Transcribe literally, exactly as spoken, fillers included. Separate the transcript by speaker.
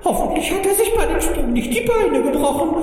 Speaker 1: Hoffentlich hat er sich bei dem Sprung nicht die Beine gebrochen.